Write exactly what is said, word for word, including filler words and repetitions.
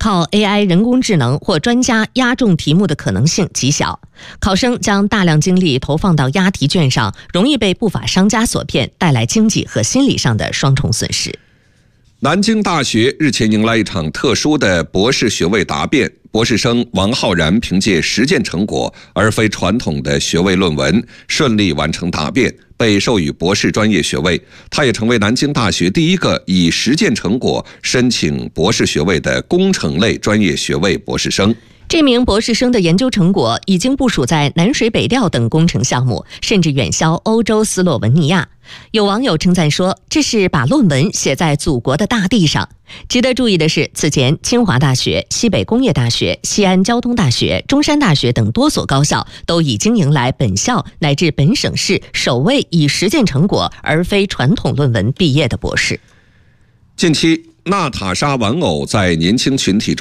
靠 A I 人工智能或专家押中题目的可能性极小。考生将大量精力投放到押题卷上，容易被不法商家所骗，带来经济和心理上的双重损失。 南京大学日前迎来一场特殊的博士学位答辩，博士生王浩然凭借实践成果而非传统的学位论文，顺利完成答辩，被授予博士专业学位。他也成为南京大学第一个以实践成果申请博士学位的工程类专业学位博士生。 这名博士生的研究成果已经部署在南水北调等工程项目，甚至远销欧洲斯洛文尼亚。有网友称赞说，这是把论文写在祖国的大地上。值得注意的是，此前清华大学、西北工业大学、西安交通大学、中山大学等多所高校都已经迎来本校乃至本省市首位以实践成果而非传统论文毕业的博士。 近期，娜塔莎玩偶在年轻群体中